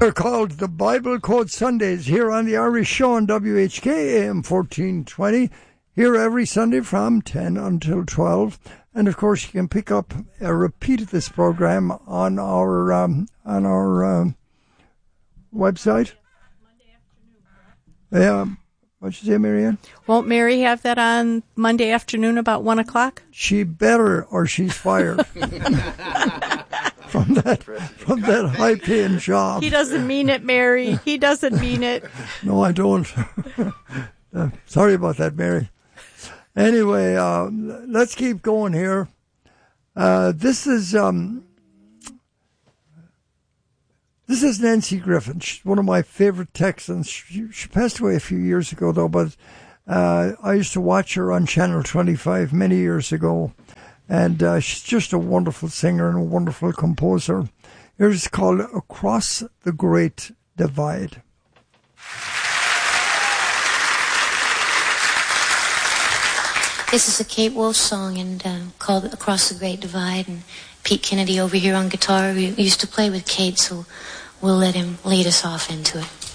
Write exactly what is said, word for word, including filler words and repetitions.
They're called the Bible Quote Sundays here on the Irish Show on W H K A M fourteen twenty. Here every Sunday from ten until twelve. And of course, you can pick up a repeat of this program on our um, on our um, website. Yeah. What'd you say, Marianne? Won't Mary have that on Monday afternoon about one o'clock? She better, or she's fired. From that, from that high-paying job. He doesn't mean it, Mary. He doesn't mean it. No, I don't. uh, sorry about that, Mary. Anyway, uh, let's keep going here. Uh, this is um, this is Nancy Griffin. She's one of my favorite Texans. She, she passed away a few years ago, though. But uh, I used to watch her on Channel twenty-five many years ago. And uh, she's just a wonderful singer and a wonderful composer. Here's called Across the Great Divide. This is a Kate Wolf song and uh, called Across the Great Divide. And Pete Kennedy over here on guitar. We used to play with Kate, so we'll let him lead us off into it.